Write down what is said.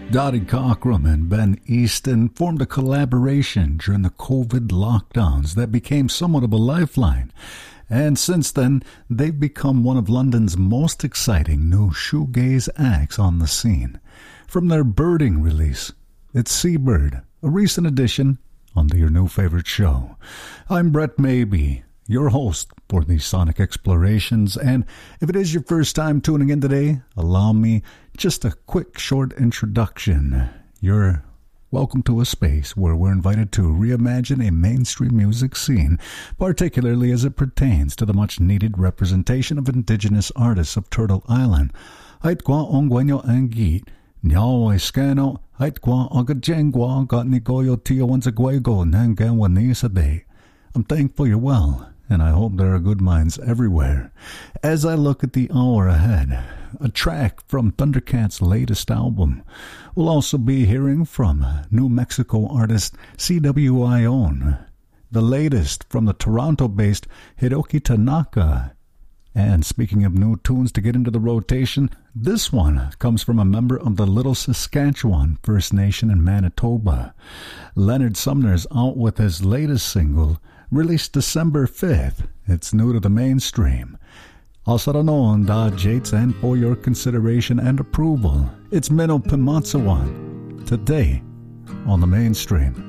Dottie Cockrum and Ben Easton formed a collaboration during the COVID lockdowns that became somewhat of a lifeline. And since then, they've become one of London's most exciting new shoegaze acts on the scene. From their Birding release, it's Seabird, a recent addition onto your new favorite show. I'm Brett Maybe, your host for these Sonic Explorations, and if it is your first time tuning in today, allow me just a quick short introduction. You're welcome to a space where we're invited to reimagine a mainstream music scene, particularly as it pertains to the much-needed representation of indigenous artists of Turtle Island. Aitkwa ongwenyo angit, nyawa iskano, aitkwa agajengwa gatnigoyo tio wanzagwego nangan wanisa day. I'm thankful you're well, and I hope there are good minds everywhere. As I look at the hour ahead, a track from Thundercat's latest album. We'll also be hearing from New Mexico artist CWION, the latest from the Toronto-based Hiroki Tanaka. And speaking of new tunes to get into the rotation, this one comes from a member of the Little Saskatchewan First Nation in Manitoba. Leonard Sumner's out with his latest single, released December 5th. It's new to the mainstream. Asaranon da Jates, and for your consideration and approval, it's Minnow Pimatsawan, today on the mainstream.